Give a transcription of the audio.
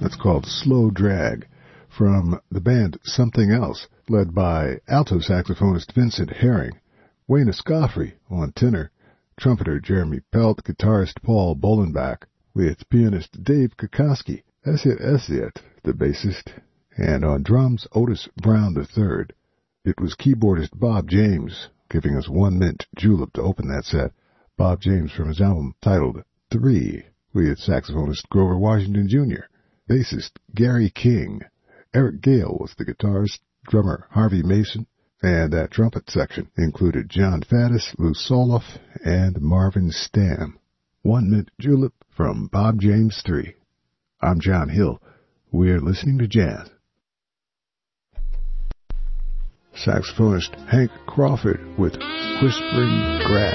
That's called Slow Drag, from the band Something Else, led by alto saxophonist Vincent Herring, Wayne Escoffrey on tenor, trumpeter Jeremy Pelt, guitarist Paul Bolenbach, with pianist Dave Kokoski, Esiet, the bassist, and on drums Otis Brown III. It was keyboardist Bob James, giving us One Mint Julep to open that set. Bob James from his album titled 3, with saxophonist Grover Washington Jr., bassist Gary King. Eric Gale was the guitarist, drummer Harvey Mason, and that trumpet section included John Faddis, Lou Soloff, and Marvin Stamm. One Mint Julep from Bob James 3. I'm John Hill. We're listening to jazz. Saxophonist Hank Crawford with Whispering Grass.